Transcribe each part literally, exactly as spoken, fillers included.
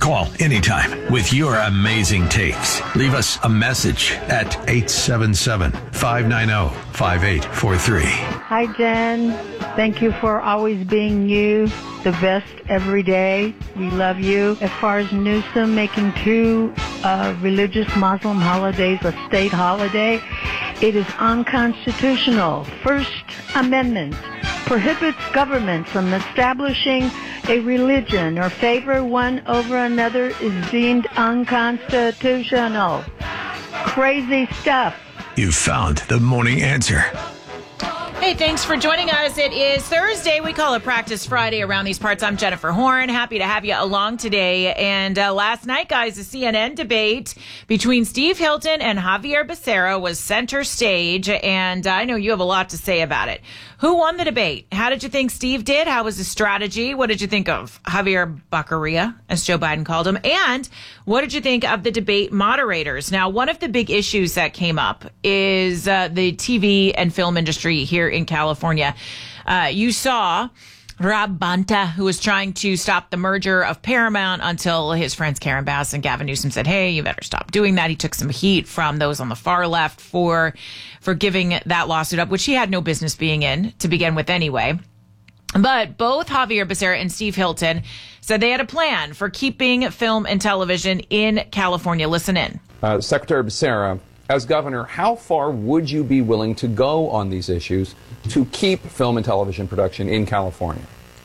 Call anytime with your amazing takes. Leave us a message at eight seven seven, five nine zero, five eight four three. Hi, Jen. Thank you for always being you, the best every day. We love you. As far as Newsom making two uh, religious Muslim holidays a state holiday, it is unconstitutional. First Amendment prohibits government from establishing a religion or favor one over another is deemed unconstitutional. Crazy stuff. You found the morning answer. Hey, thanks for joining us. It is Thursday. We call it Practice Friday around these parts. I'm Jennifer Horn. Happy to have you along today. And uh, last night, guys, the C N N debate between Steve Hilton and Javier Becerra was center stage. And I know you have a lot to say about it. Who won the debate? How did you think Steve did? How was his strategy? What did you think of Javier Baccaria, as Joe Biden called him? And what did you think of the debate moderators? Now, one of the big issues that came up is uh, the T V and film industry here in California. Uh, you saw Rob Bonta, who was trying to stop the merger of Paramount until his friends Karen Bass and Gavin Newsom said, hey, you better stop doing that. He took some heat from those on the far left for for giving that lawsuit up, which he had no business being in to begin with anyway. But both Javier Becerra and Steve Hilton said they had a plan for keeping film and television in California. Listen in. Uh, Secretary Becerra, as governor, how far would you be willing to go on these issues to keep film and television production in California?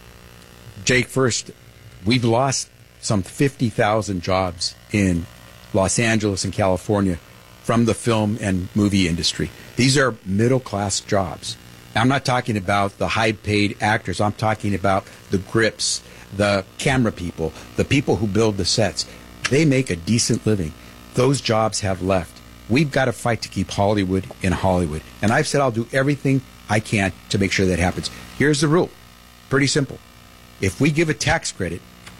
Jake, first, we've lost some fifty thousand jobs in Los Angeles and California from the film and movie industry. These are middle-class jobs. I'm not talking about the high-paid actors. I'm talking about the grips, the camera people, the people who build the sets. They make a decent living. Those jobs have left. We've got to fight to keep Hollywood in Hollywood. And I've said I'll do everything I can to make sure that happens. Here's the rule. Pretty simple. If we give a tax credit,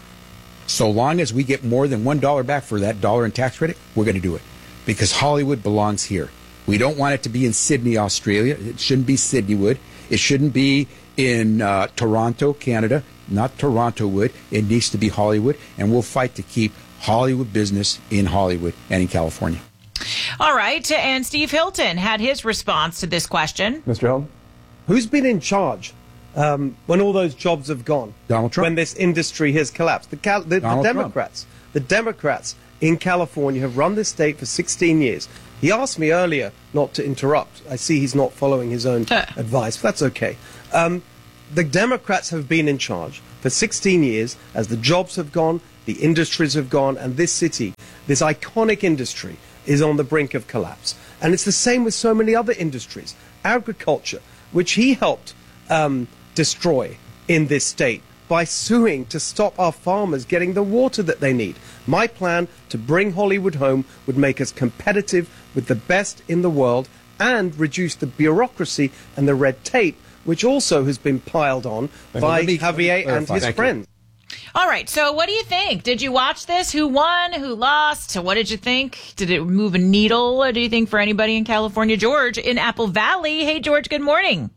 so long as we get more than one dollar back for that dollar in tax credit, we're going to do it. Because Hollywood belongs here. We don't want it to be in Sydney, Australia. It shouldn't be Sydneywood. It shouldn't be in uh, Toronto, Canada. Not Toronto wood. It needs to be Hollywood. And we'll fight to keep Hollywood business in Hollywood and in California. All right. And Steve Hilton had his response to this question. Mister Hilton? Who's been in charge um, when all those jobs have gone? Donald Trump. When this industry has collapsed? The, Cal- the, the Democrats. Trump. The Democrats in California have run this state for sixteen years. He asked me earlier not to interrupt. I see he's not following his own uh. advice. That's okay. Um, the Democrats have been in charge for sixteen years as the jobs have gone, the industries have gone, and this city, this iconic industry, is on the brink of collapse. And it's the same with so many other industries. Agriculture, which he helped um, destroy in this state by suing to stop our farmers getting the water that they need. My plan to bring Hollywood home would make us competitive with the best in the world and reduce the bureaucracy and the red tape, which also has been piled on by Javier and his friends. All right, so what do you think? Did you watch this? Who won? Who lost? What did you think? Did it move a needle, or do you think, for anybody in California? George in Apple Valley. Hey, George, good morning.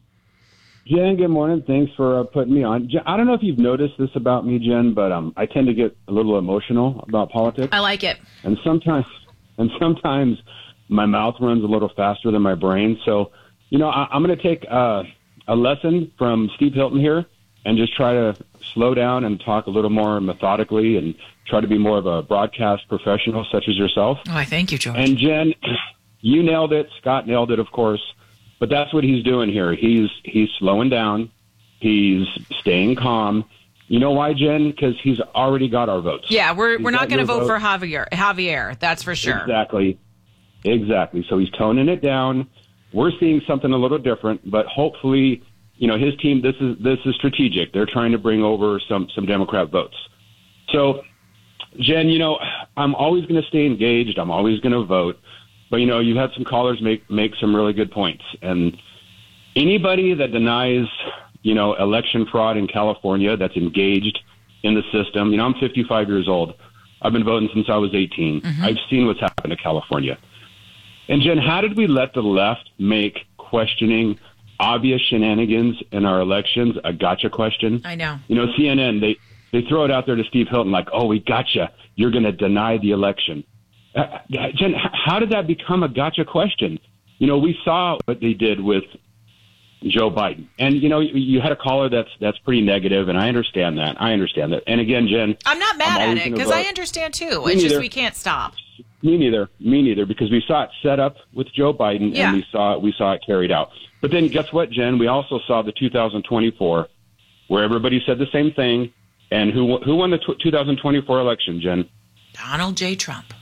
Jen, good morning. Thanks for uh, putting me on. Jen, I don't know if you've noticed this about me, Jen, but um, I tend to get a little emotional about politics. I like it. And sometimes, and sometimes my mouth runs a little faster than my brain. So, you know, I, I'm going to take uh, a lesson from Steve Hilton here and just try to slow down and talk a little more methodically and try to be more of a broadcast professional such as yourself. Oh, I thank you, George. And Jen, you nailed it. Scott nailed it, of course. But that's what he's doing here. He's he's slowing down. He's staying calm. You know why, Jen? Because he's already got our votes. Yeah, we're he's we're not going to vote vote. for Javier. Javier, that's for sure. Exactly. Exactly. So he's toning it down. We're seeing something a little different, but hopefully, you know, his team, this is this is strategic. They're trying to bring over some, some Democrat votes. So, Jen, you know, I'm always going to stay engaged. I'm always going to vote. But, you know, you had some callers make, make some really good points. And anybody that denies, you know, election fraud in California that's engaged in the system, you know, I'm fifty-five years old. I've been voting since I was eighteen. Mm-hmm. I've seen what's happened to California. And, Jen, how did we let the left make questioning obvious shenanigans in our elections a gotcha question? I know. You know, C N N, they, they throw it out there to Steve Hilton like, oh, we gotcha. You're going to deny the election. Uh, Jen, how did that become a gotcha question? You know, we saw what they did with Joe Biden. And, you know, you had a caller that's that's pretty negative, and I understand that. I understand that. And again, Jen, I'm not mad I'm at it because I understand too. Me It's neither. just we can't stop. Me neither. Me neither, because we saw it set up with Joe Biden, Yeah. and we saw it, we saw it carried out. But then guess what, Jen? We also saw the two thousand twenty-four, where everybody said the same thing. And who who won the tw- two thousand twenty-four election, Jen? Donald J. Trump.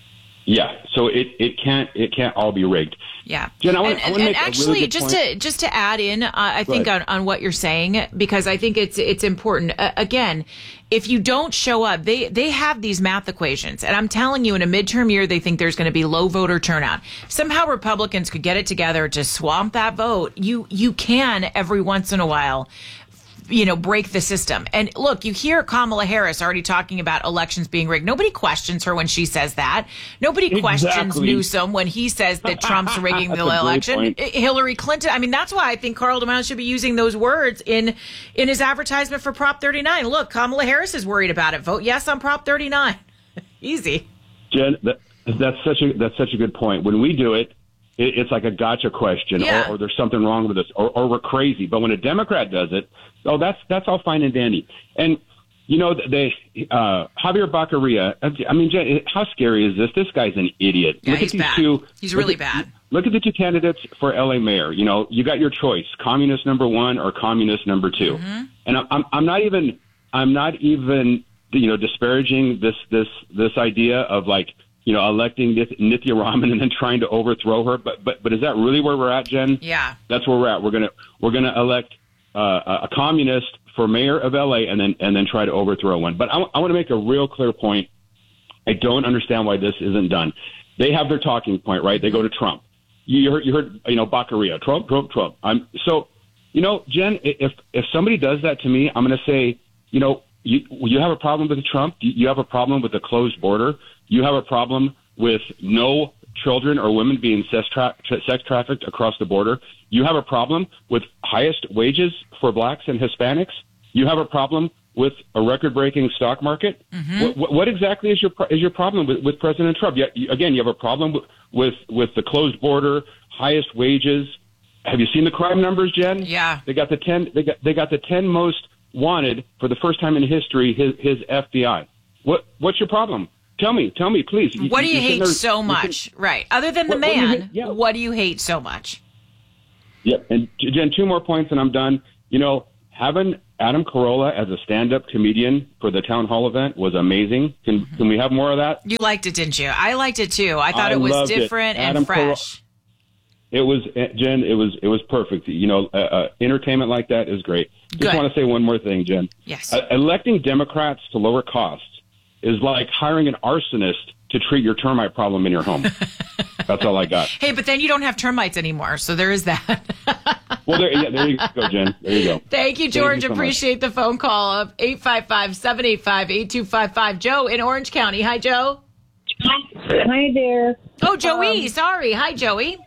Yeah. So it, it can't it can't all be rigged. Yeah. Jen, I want, and, I want and, to make and a actually, really good just point. to just to add in, uh, I Go think on, ahead. on what you're saying, because I think it's it's important. Uh, again, if you don't show up, they they have these math equations, and I'm telling you, in a midterm year, they think there's going to be low voter turnout. Somehow Republicans could get it together to swamp that vote. You you can every once in a while, you know, break the system. And look, you hear Kamala Harris already talking about elections being rigged. Nobody questions her when she says that. Nobody questions Exactly. Newsom when he says that Trump's rigging the That's a great election. point. Hillary Clinton. I mean, that's why I think Carl DeMond should be using those words in in his advertisement for Prop thirty-nine. Look, Kamala Harris is worried about it. Vote yes on Prop thirty-nine. Easy. Jen, that, that's such a that's such a good point. When we do it, it it's like a gotcha question, Yeah. or, or there's something wrong with us, or, or we're crazy. But when a Democrat does it, oh, that's that's all fine and dandy. And you know, they uh, Javier Baccaria. I mean, Jen, how scary is this? This guy's an idiot. Yeah, look he's at these bad. two. He's look really at- bad. Look at the two candidates for L A mayor. You know, you got your choice: communist number one or communist number two. Mm-hmm. And I'm I'm not even I'm not even you know disparaging this this this idea of like you know electing Nith- Nithya Raman and then trying to overthrow her. But but but is that really where we're at, Jen? Yeah. That's where we're at. We're gonna we're gonna elect uh, a communist for mayor of L A and then and then try to overthrow one. But I, w- I want to make a real clear point. I don't understand why this isn't done. They have their talking point, right? They go to Trump. You heard, you heard, you know, Baccaria, Trump, Trump, Trump. I'm so, you know, Jen, if if somebody does that to me, I'm going to say, you know, you you have a problem with Trump. You have a problem with a closed border. You have a problem with no children or women being sex, tra- sex trafficked across the border. You have a problem with highest wages for blacks and Hispanics. You have a problem with a record-breaking stock market. Mm-hmm. What, what exactly is your is your problem with, with President Trump? Yeah, you, again, you have a problem with, with with the closed border, highest wages. Have you seen the crime numbers, Jen? Yeah. They got the ten. They got they got the ten most wanted for the first time in history. His his F B I. What what's your problem? Tell me, tell me, please. What do you, you hate there, so you much? Right. Other than the What- what do you man, hate? Yeah. what do you hate so much? Yeah, and Jen, two more points, and I'm done. You know, having Adam Carolla as a stand-up comedian for the town hall event was amazing. Can Mm-hmm. can we have more of that? You liked it, didn't you? I liked it too. I thought I it was loved it. different and Adam fresh. It was, Jen. It was it was perfect. You know, uh, uh, entertainment like that is great. Just Good. want to say one more thing, Jen. Yes. Uh, electing Democrats to lower costs is like hiring an arsonist to treat your termite problem in your home. That's all I got. Hey, but then you don't have termites anymore, so there is that. Well, there, yeah, there you go, Jen. There you go. Thank you, George. Thank you so much. Appreciate the phone call of eight five five, seven eight five, eight two five five. Joe in Orange County. Hi, Joe. Hi there. Oh, Joey. Um, Sorry. Hi, Joey.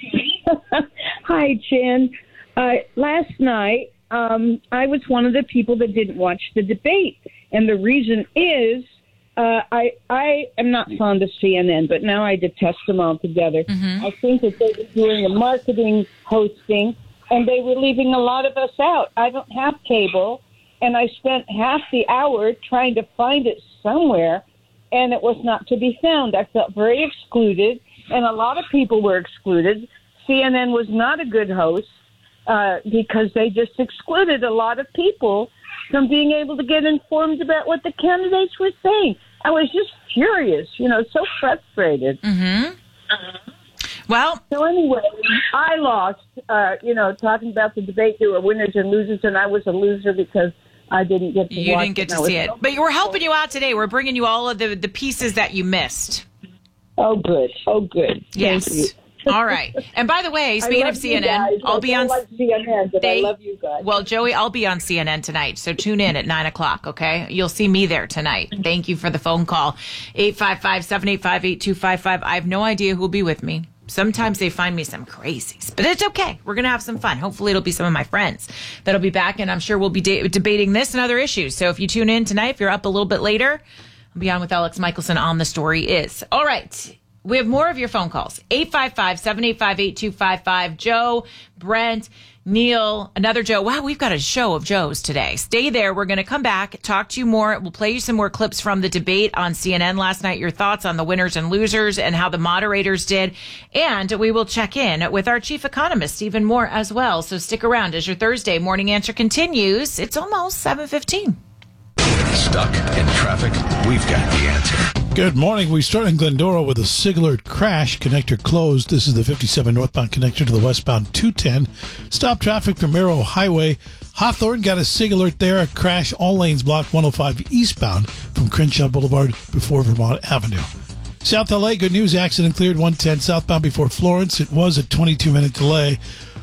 Hi, Jen. Uh, last night, um, I was one of the people that didn't watch the debate. And the reason is uh, I I am not fond of C N N, but now I detest them altogether. Mm-hmm. I think that they were doing a marketing hosting, and they were leaving a lot of us out. I don't have cable, and I spent half the hour trying to find it somewhere, and it was not to be found. I felt very excluded, and a lot of people were excluded. C N N was not a good host uh, because they just excluded a lot of people from being able to get informed about what the candidates were saying. I was just furious, you know, so frustrated. Mm-hmm. Well, So anyway, I lost, uh, you know, talking about the debate, there were winners and losers, and I was a loser because I didn't get to you watch didn't get it. to see it. But we're helping you out today. We're bringing you all of the, the pieces that you missed. Oh, good. Oh, good. Yes. Thank you. All right. And by the way, I speaking love of you C N N, guys. I'll I be don't on. like C N N, but they- I love you guys. Well, Joey, I'll be on C N N tonight, so tune in at nine o'clock, okay? You'll see me there tonight. Thank you for the phone call. eight five five, seven eight five, eight two five five. I have no idea who will be with me, Sometimes they find me some crazies, but it's okay. We're going to have some fun. Hopefully it'll be some of my friends that'll be back, and I'm sure we'll be de- debating this and other issues. So if you tune in tonight, if you're up a little bit later, I'll be on with Alex Michelson on The Story Is. All right. We have more of your phone calls. eight five five, seven eight five, eight two five five. Joe, Brent, Neil, another Joe. Wow, we've got a show of Joes today. Stay there. We're going to come back, talk to you more. We'll play you some more clips from the debate on C N N last night, your thoughts on the winners and losers and how the moderators did. And we will check in with our chief economist, Stephen Moore, as well. So stick around as your Thursday morning answer continues. It's almost seven fifteen. Stuck in traffic? We've got the answer. Good morning. We start in Glendora with a SIG alert crash. Connector closed. This is the fifty-seven northbound connector to the westbound two ten. Stop traffic from Arrow Highway. Hawthorne got a SIG alert there. A crash. All lanes blocked one oh five eastbound from Crenshaw Boulevard before Vermont Avenue. South L A, good news. Accident cleared one ten southbound before Florence. It was a twenty-two minute delay.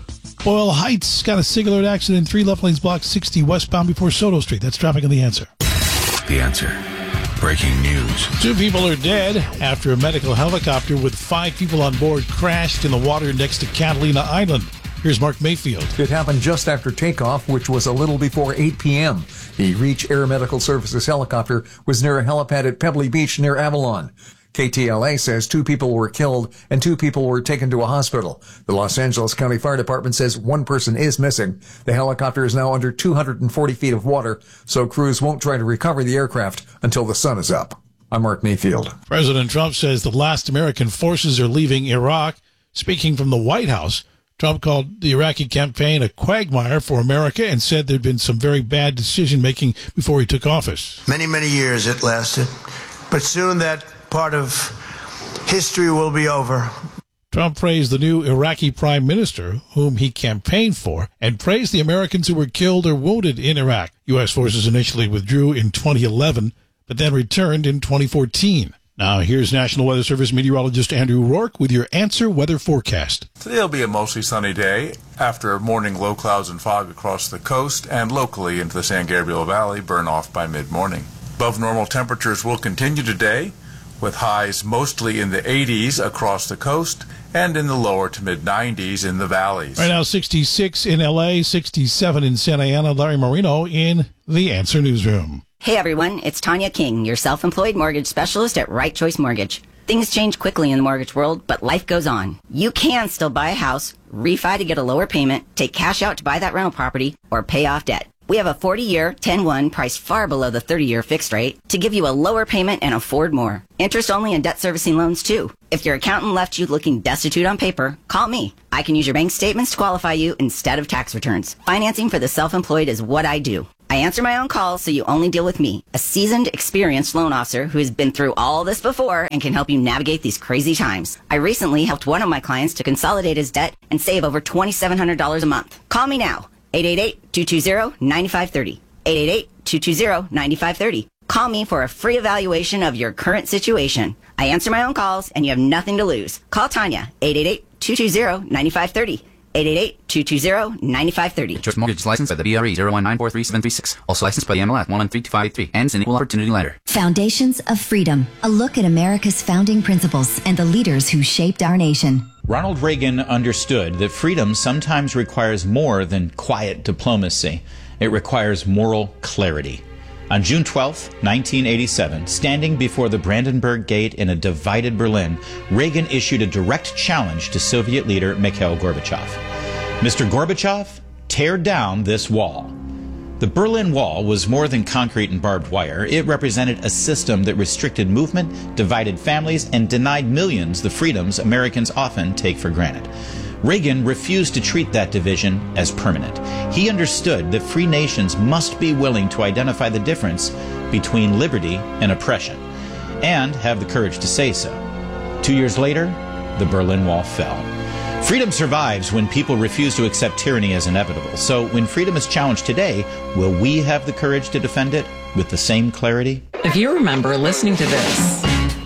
Boyle Heights got a SIG alert accident. Three left lanes blocked sixty westbound before Soto Street. That's traffic on The Answer. The Answer. Breaking news. Two people are dead after a medical helicopter with five people on board crashed in the water next to Catalina Island. Here's Mark Mayfield. It happened just after takeoff, which was a little before eight p.m. The Reach Air Medical Services helicopter was near a helipad at Pebbly Beach near Avalon. K T L A says two people were killed and two people were taken to a hospital. The Los Angeles County Fire Department says one person is missing. The helicopter is now under two hundred forty feet of water, so crews won't try to recover the aircraft until the sun is up. I'm Mark Mayfield. President Trump says the last American forces are leaving Iraq. Speaking from the White House, Trump called the Iraqi campaign a quagmire for America and said there'd been some very bad decision-making before he took office. Many, many years it lasted, but soon that part of history will be over. Trump praised the new Iraqi prime minister, whom he campaigned for, and praised the Americans who were killed or wounded in Iraq. U S forces initially withdrew in twenty eleven, but then returned in twenty fourteen. Now, here's National Weather Service meteorologist Andrew Rourke with your Answer Weather Forecast. Today will be a mostly sunny day after morning low clouds and fog across the coast and locally into the San Gabriel Valley burn off by mid-morning. Above normal temperatures will continue today, with highs mostly in the eighties across the coast and in the lower to mid-nineties in the valleys. Right now, sixty-six in L A, sixty-seven in Santa Ana. Larry Marino in the Answer Newsroom. Hey, everyone. It's Tanya King, your self-employed mortgage specialist at Right Choice Mortgage. Things change quickly in the mortgage world, but life goes on. You can still buy a house, refi to get a lower payment, take cash out to buy that rental property, or pay off debt. We have a forty-year, ten one priced far below the thirty-year fixed rate to give you a lower payment and afford more. Interest only and debt servicing loans, too. If your accountant left you looking destitute on paper, call me. I can use your bank statements to qualify you instead of tax returns. Financing for the self-employed is what I do. I answer my own calls, so you only deal with me, a seasoned, experienced loan officer who has been through all this before and can help you navigate these crazy times. I recently helped one of my clients to consolidate his debt and save over two thousand seven hundred dollars a month. Call me now. eight eight eight, two two zero, nine five three zero. eight eight eight, two two zero, nine five three zero. Call me for a free evaluation of your current situation. I answer my own calls, and you have nothing to lose. Call Tanya, eight eight eight, two two zero, nine five three zero. eight eight eight, two two zero, nine five three zero. Choice Mortgage licensed by the B R E zero one nine four three seven three six. Also licensed by the M L S one one three two five three. Ends in equal opportunity lender. Foundations of Freedom. A look at America's founding principles and the leaders who shaped our nation. Ronald Reagan understood that freedom sometimes requires more than quiet diplomacy. It requires moral clarity. On June twelfth, nineteen eighty-seven, standing before the Brandenburg Gate in a divided Berlin, Reagan issued a direct challenge to Soviet leader Mikhail Gorbachev. Mister Gorbachev, tear down this wall. The Berlin Wall was more than concrete and barbed wire. It represented a system that restricted movement, divided families, and denied millions the freedoms Americans often take for granted. Reagan refused to treat that division as permanent. He understood that free nations must be willing to identify the difference between liberty and oppression, and have the courage to say so. Two years later, the Berlin Wall fell. Freedom survives when people refuse to accept tyranny as inevitable. So when freedom is challenged today, will we have the courage to defend it with the same clarity? If you remember listening to this,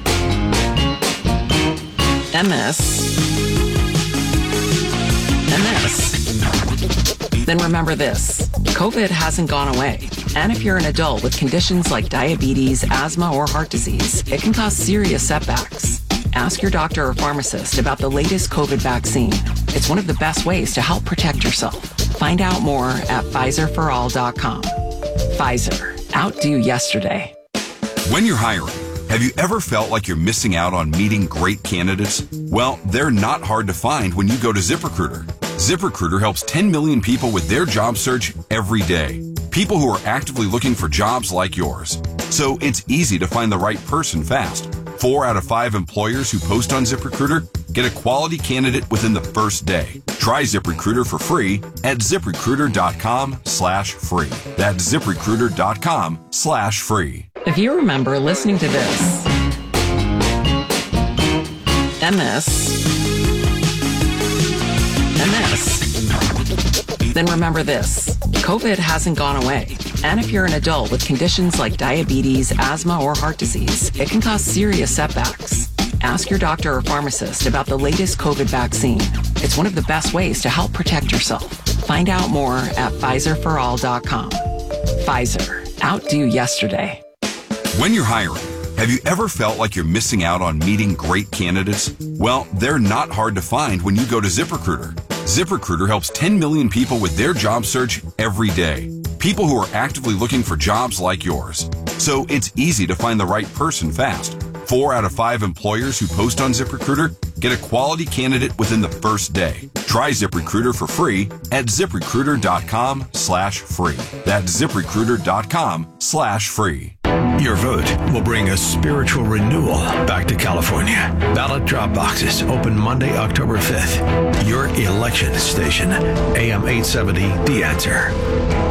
M S, M S, then remember this. COVID hasn't gone away. And if you're an adult with conditions like diabetes, asthma, or heart disease, it can cause serious setbacks. Ask your doctor or pharmacist about the latest COVID vaccine. It's one of the best ways to help protect yourself. Find out more at Pfizer for all dot com. Pfizer. Outdo yesterday. When you're hiring, have you ever felt like you're missing out on meeting great candidates? Well, they're not hard to find when you go to ZipRecruiter. ZipRecruiter helps ten million people with their job search every day. People who are actively looking for jobs like yours. So it's easy to find the right person fast. Four out of five employers who post on ZipRecruiter get a quality candidate within the first day. Try ZipRecruiter for free at ZipRecruiter.com slash free. That's ZipRecruiter.com slash free. If you remember listening to this and this and this, then remember this. COVID hasn't gone away. And if you're an adult with conditions like diabetes, asthma, or heart disease, it can cause serious setbacks. Ask your doctor or pharmacist about the latest COVID vaccine. It's one of the best ways to help protect yourself. Find out more at Pfizer for all dot com. Pfizer. Outdo yesterday. When you're hiring, have you ever felt like you're missing out on meeting great candidates? Well, they're not hard to find when you go to ZipRecruiter. ZipRecruiter helps ten million people with their job search every day. People who are actively looking for jobs like yours. So it's easy to find the right person fast. Four out of five employers who post on ZipRecruiter get a quality candidate within the first day. Try ZipRecruiter for free at ZipRecruiter.com slash free. That's ZipRecruiter.com slash free. Your vote will bring a spiritual renewal back to California. Ballot drop boxes open Monday, October fifth. Your election station, A M eight seventy, The Answer.